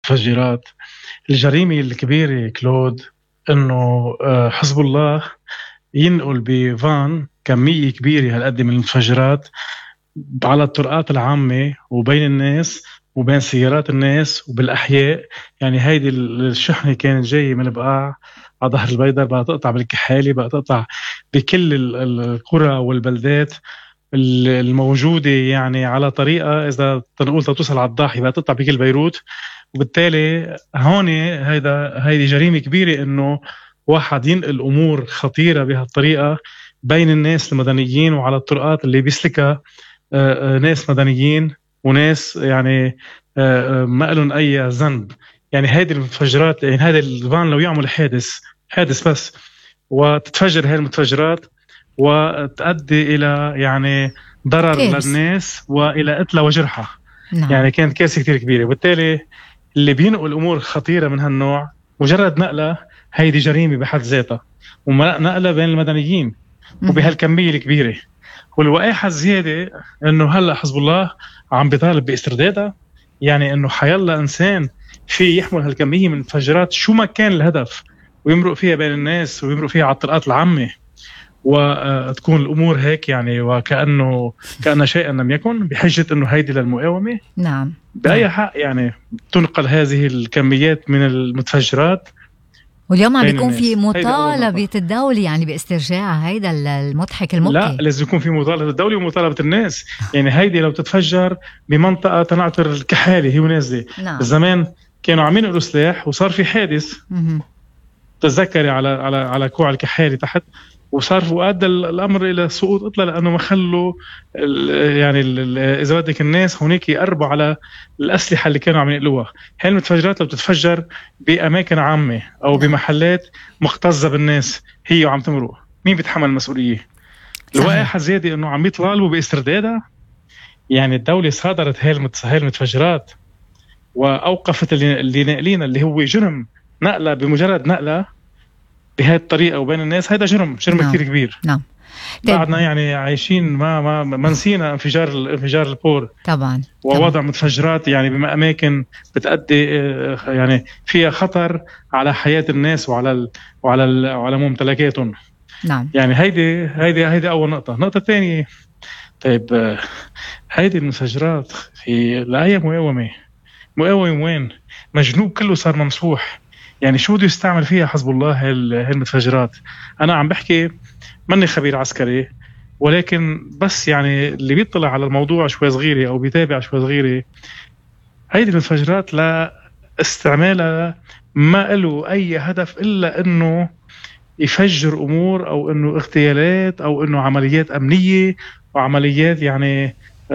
المتفجرات. الجريمة الكبيرة كلود إنه حزب الله ينقل بفان كمية كبيرة هالقد من المتفجرات على الطرقات العامة وبين الناس وبين سيارات الناس وبالأحياء. يعني هيدي الشحنة كانت جاية من البقاع على ظهر البيضاء، بقى تقطع بالكحالي، بقى تقطع بكل القرى والبلدات الموجودة، يعني على طريقة إذا تنقول توصل على الضاحية بقى تقطع بكل بيروت. وبالتالي هون هيدي جريمة كبيرة إنه واحد ينقل أمور خطيرة بهالطريقة بين الناس المدنيين وعلى الطرقات اللي بيسلكها ناس مدنيين وناس يعني ما لهم أي ذنب. يعني هذه المتفجرات، يعني هذا الفان لو يعمل حادث بس وتتفجر هذه المتفجرات وتؤدي إلى يعني ضرر كارثة. للناس وإلى قتلى وجرحى، نعم. يعني كانت كارثة كتير كبيرة. وبالتالي اللي بينقل أمور خطيرة من هالنوع مجرد نقلة هيدي جريمة بحد ذاتها، ونقلة بين المدنيين مهم. وبهالكمية الكبيرة. والوقاحة الزيادة انه هلا حزب الله عم بيطالب باستردادها، يعني انه حيلا انسان في يحمل هالكمية من المتفجرات شو ما كان الهدف ويمرق فيها بين الناس ويمرق فيها على الطرقات العامة وتكون الامور هيك، يعني كأن شيئا لم يكن، بحجة انه هيدي للمقاومة. نعم. بأي حق يعني تنقل هذه الكميات من المتفجرات واليوم عم بين بيكون في الناس؟ هيدي أول نقطة. مطالبة الدولة يعني باسترجاع هيدا المضحك لا، المبكي. لازم يكون في مطالبة الدولة ومطالبة الناس. يعني هيدي لو تتفجر بمنطقة تنعتر الكحالي هي ونازلة، نعم. زمان كانوا عم ينقلوا سلاح وصار في حادث، مهم. تتذكري على كوع الكحالي تحت، وصار وادى الامر الى سقوط اطلع لانه ما خلوا اذا بدك الناس هونيك يقربوا على الاسلحه اللي كانوا عم ينقلوها. هاي المتفجرات لو بتتفجر باماكن عامه او نعم. بمحلات مكتظه بالناس هي وعم تمرق، مين بيتحمل المسؤوليه؟ صحيح. الوقاحة زيادة انه عم يطالبوا باستردادها. يعني الدولة صادرت هاي المتفجرات واوقفت اللي ناقلين، اللي هو جرم نقلة بمجرد نقلة بهاي الطريقة وبين الناس. هذا جرم نعم. كتير كبير. نعم. طيب. بعدنا يعني عايشين ما نسينا انفجار البور طبعا. طبعا. ووضع متفجرات يعني بأماكن بتأدي يعني فيها خطر على حياة الناس وعلى ممتلكاتهم. نعم. يعني هيدي أول نقطة. نقطة ثانية، طيب هيدي المسجرات في لأي مقاومة وين؟ مجنوب كله صار ممسوح. يعني شو بده يستعمل فيها حزب الله هاي المتفجرات؟ أنا عم بحكي ماني خبير عسكري، ولكن بس يعني اللي بيطلع على الموضوع شوي صغيرة أو بيتابع شوي صغيرة، هيدي المتفجرات لا استعمالها ما له أي هدف إلا إنه يفجر أمور أو إنه اغتيالات أو إنه عمليات أمنية وعمليات يعني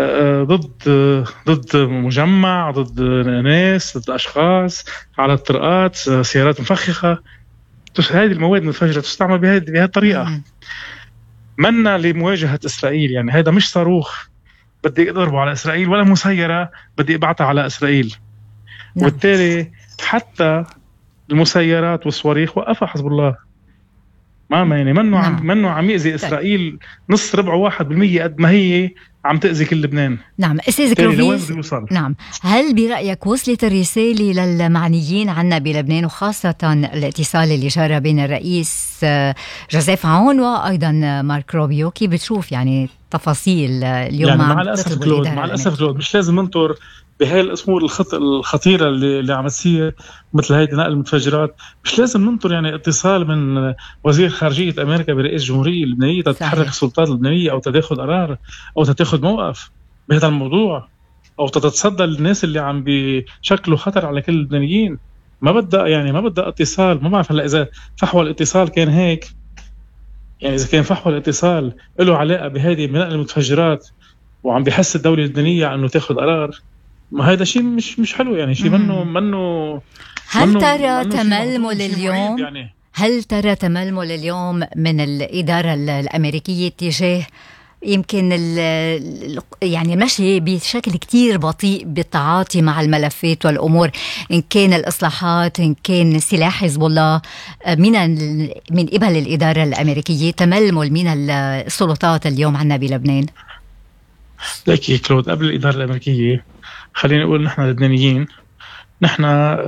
ضد مجمع، ضد ناس، ضد أشخاص على الطرقات، سيارات مفخخة. هذه المواد المتفجرة تستعمل بهذه الطريقة، مهم. منا لمواجهة إسرائيل. يعني هذا مش صاروخ بدي أضربه على إسرائيل ولا مسيرة بدي أبعتها على إسرائيل. نعم. وبالتالي حتى المسيرات والصواريخ وقفها حزب الله. ما يعني نعم. منه عم يأذي طيب. إسرائيل نص ربع 1% قد ما هي عم تأذي كل لبنان. نعم أستاذ بالتالي لوين بده كروفيس. يوصل؟ نعم. هل برأيك وصلت الرسالة للمعنيين عنا بلبنان، وخاصة الاتصال اللي جرى بين الرئيس جوزيف عون وأيضا مارك روبيو؟ كيف بتشوف يعني تفاصيل اليوم يعني عم مع الأسف تطلب كلود، الإدارة الأمريكية؟ مش لازم ننطر بهاي الأمور الخطيرة اللي عم تصير، مثل هيدي نقل المتفجرات. مش لازم ننطر يعني اتصال من وزير خارجية أمريكا برئيس الجمهورية اللبنانية تتحرك صحيح. السلطات اللبنانية أو تاخذ قرار أو تاخذ موقف بهذا الموضوع، أو تتصدى للناس اللي عم بيشكلوا خطر على كل اللبنانيين. ما بدها اتصال. ما بعرف هلا إذا فحوى الاتصال كان هيك، يعني إذا كان فحوى الاتصال له علاقة بهذه نقل المتفجرات وعم بيحس الدولة اللبنانية انه تاخذ قرار، ما هذا شيء مش حلو. يعني شيء مم. هل ترى منه شيء تململ مهضوم، شيء معيب اليوم يعني. هل ترى تململ اليوم من الإدارة الأمريكية تجاه يمكن يعني ماشي بشكل كتير بطيء بالتعاطي مع الملفات والأمور، إن كان الإصلاحات، إن كان سلاح حزب الله، من قبل الإدارة الأمريكية؟ تململ من السلطات اليوم عنا بلبنان؟ لكن كلود، قبل الإدارة الأمريكية خلينا نقول نحن لبنانيين نحن